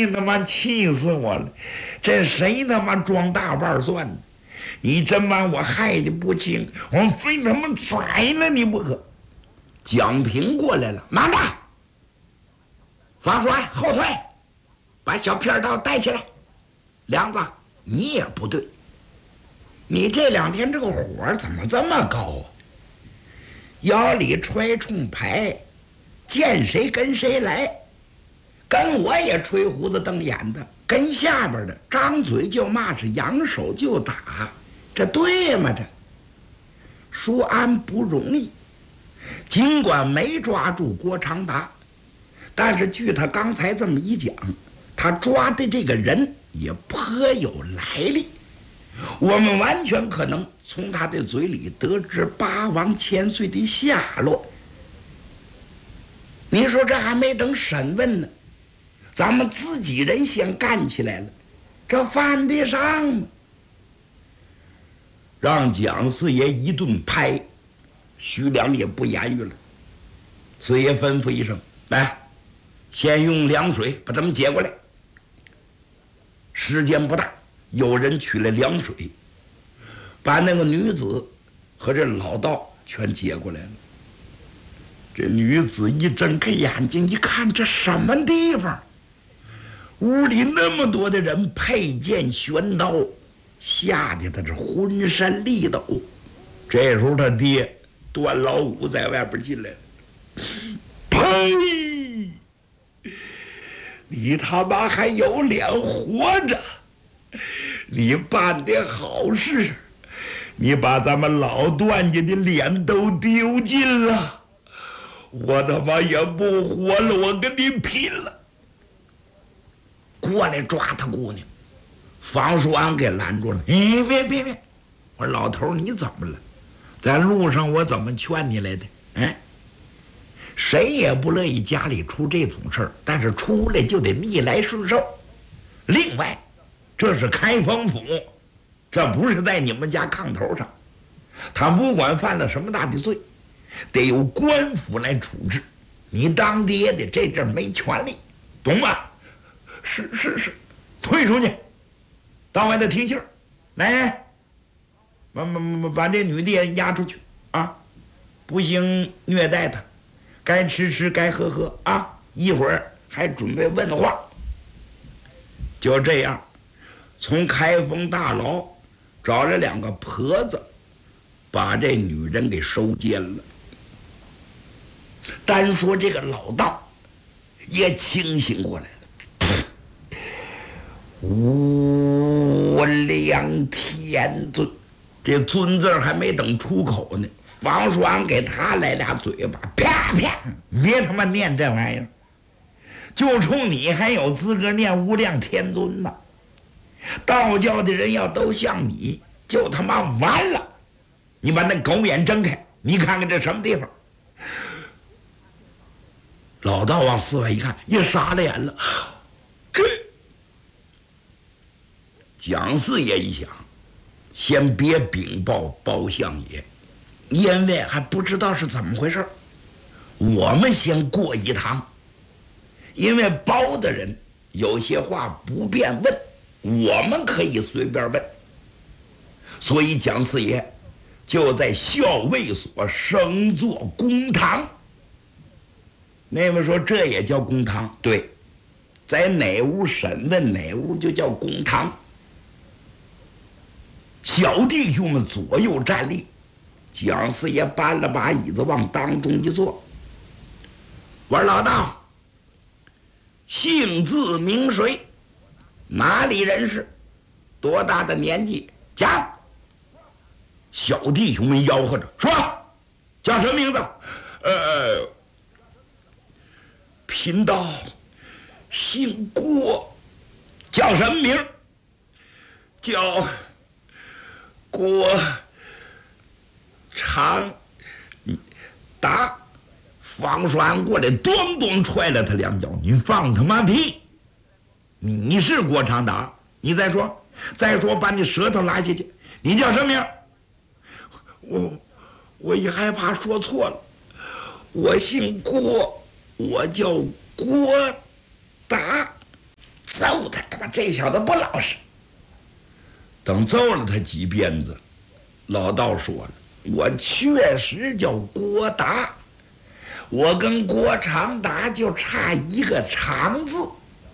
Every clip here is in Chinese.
你他妈气死我了！这谁他妈装大瓣蒜呢？你真把我害得不轻，我非他妈宰了你不可！蒋平过来了，慢着！方栓后退，把小片刀带起来。梁子，你也不对，你这2天这个火怎么这么高啊？腰里揣冲牌，见谁跟谁来，跟我也吹胡子瞪眼的，跟下边的张嘴就骂，是扬手就打，这对吗？这舒安不容易，尽管没抓住郭长达，但是据他刚才这么一讲，他抓的这个人也颇有来历，我们完全可能从他的嘴里得知八王千岁的下落。你说这还没等审问呢，咱们自己人先干起来了，这犯得上吗？让蒋四爷一顿拍，徐良也不言语了。四爷吩咐一声，来，先用凉水把他们接过来。时间不大，有人取了凉水，把那个女子和这老道全接过来了。这女子一睁开眼睛一看，这什么地方？屋里那么多的人，佩剑悬刀，吓得他这浑身力抖。这时候他爹段老五在外边进来了，呸！你他妈还有脸活着？你办的好事，你把咱们老段家的脸都丢尽了，我他妈也不活了，我跟你拼了！过来抓他姑娘，房叔安给拦住了。别！我说老头你怎么了？在路上我怎么劝你来的？谁也不乐意家里出这种事儿，但是出来就得逆来顺受。另外，这是开封府，这不是在你们家炕头上，他不管犯了什么大的罪，得由官府来处置。你当爹的这阵没权利，懂吗？是，退出去，到外头听信儿。来，把这女的押出去啊！不行虐待她，该吃该喝啊！一会儿还准备问话。就这样，从开封大牢找了2个婆子，把这女人给收监了。单说这个老道也清醒过来了。无量天尊，这尊字还没等出口呢，房栓给他来俩嘴巴，啪！别他妈念这玩意儿，就冲你还有资格念无量天尊呢？道教的人要都像你，就他妈完了！你把那狗眼睁开，你看看这什么地方？老道往四外一看，也傻了眼了。这蒋四爷一想，先别禀报包相爷，因为还不知道是怎么回事，我们先过一趟。因为包的人有些话不便问，我们可以随便问。所以蒋四爷就在校尉所升做公堂。那位说这也叫公堂？对，在哪屋审问哪屋就叫公堂。小弟兄们左右站立，蒋四爷搬了把椅子往当中一坐。我说老道，姓字名谁？哪里人士？多大的年纪？讲。小弟兄们吆喝着说：“叫什么名字？”贫道姓郭。叫什么名？叫郭长达。方栓过来咚踹了他2脚。你放他妈屁！你是郭长达？你再说把你舌头拉下去。你叫什么名？我一害怕说错了，我姓郭，我叫郭达。这揍他！他妈这小子不老实。等揍了他几鞭子，老道说了：“我确实叫郭达，我跟郭长达就差一个长字。”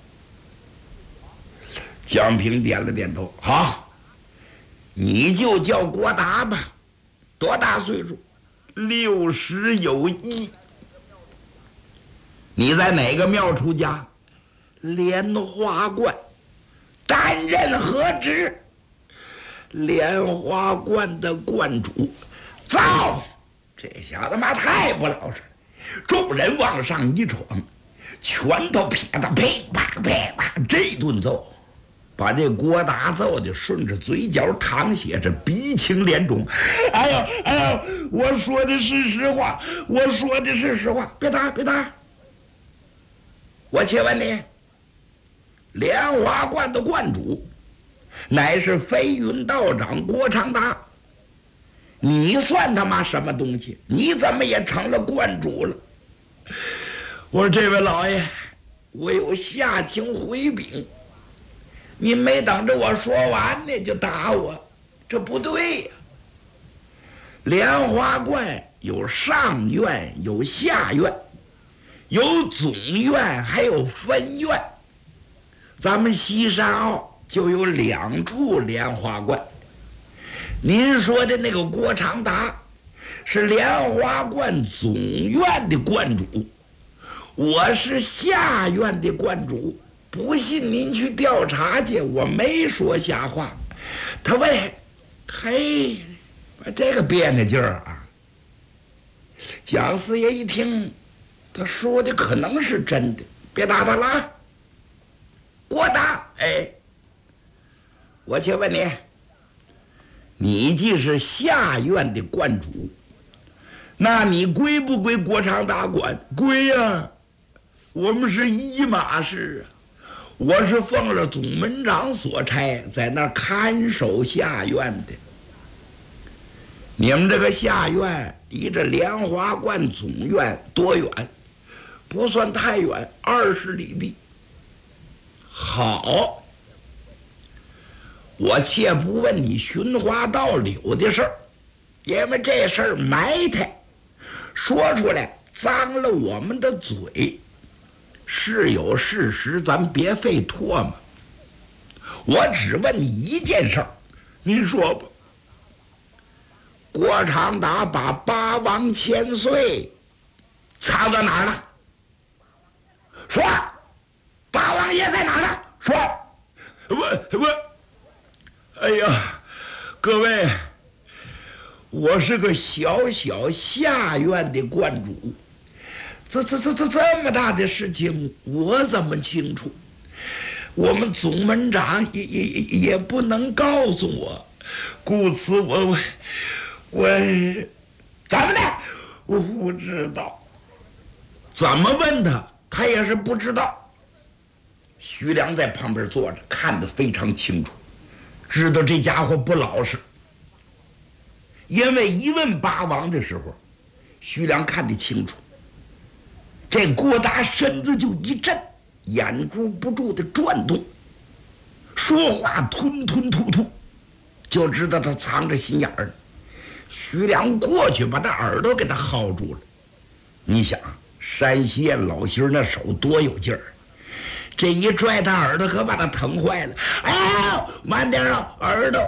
蒋平点了点头：“好，你就叫郭达吧。多大岁数？60有1。你在哪个庙出家？莲花观。担任何职？莲花观的观主。糟，这小子妈太不老实！众人往上一闯，拳头撇的噼啪噼啪，这顿揍，把这郭达揍的顺着嘴角淌血，这鼻青脸肿。哎呦哎呦，我说的是实话，我说的是实话，别打别打。我且问你，莲花观的观主乃是飞云道长郭长达，你算他妈什么东西？你怎么也成了观主了？我说这位老爷，我有下情回禀，您没等着我说完呢就打我，这不对呀。莲花观有上院有下院，有总院还有分院，咱们西山坳就有2处莲花观。您说的那个郭长达是莲花观总院的观主，我是下院的观主，不信您去调查去，我没说瞎话。他问：“嘿，这个别扭劲儿啊！”蒋四爷一听，他说的可能是真的，别打他了。郭达，哎，我且问你，你既是下院的观主，那你归不归郭长达管？归呀！我们是一码事啊。我是奉了总门长所差，在那儿看守下院的。你们这个下院离这莲花观总院多远？不算太远，20里地。好，我且不问你寻花盗柳的事儿，因为这事儿埋汰，说出来脏了我们的嘴。是有事实，咱别费唾沫。我只问你一件事儿，你说吧。郭长达把八王千岁藏到哪儿了？说，八王爷在哪儿呢？说，哎呀，各位，我是个小小下院的观主。这么大的事情，我怎么清楚？我们总门长也不能告诉我，故此我怎么的？我不知道。怎么问他，他也是不知道。徐良在旁边坐着，看得非常清楚，知道这家伙不老实。因为一问八王的时候，徐良看得清楚。这郭达身子就一震，眼珠不住的转动，说话吞吞吐吐，就知道他藏着心眼儿呢。徐良过去把他耳朵给他薅住了。你想，山西县老心那手多有劲儿，这一拽他耳朵可把他疼坏了。哎，慢点啊，耳朵！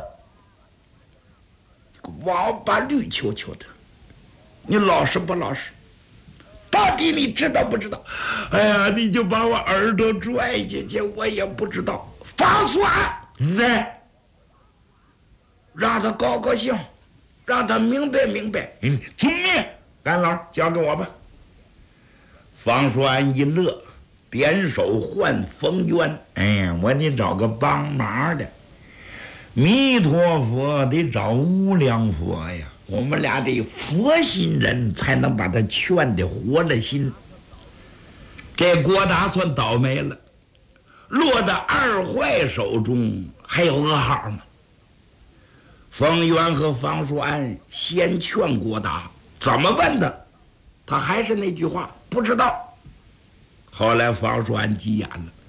王八绿球球的，你老实不老实？到底你知道不知道？哎呀，你就把我耳朵拽进去，我也不知道。方算在，让他高高兴，让他明白明白。遵命，干老交给我吧。方栓一乐，点手唤冯渊。哎呀，我得找个帮忙的。弥陀佛得找无量佛呀。我们俩得佛心人，才能把他劝得活了心。这郭达算倒霉了，落到二坏手中，还有噩耗吗？冯渊和方栓先劝郭达，怎么问他，他还是那句话，不知道。后来方栓急眼了，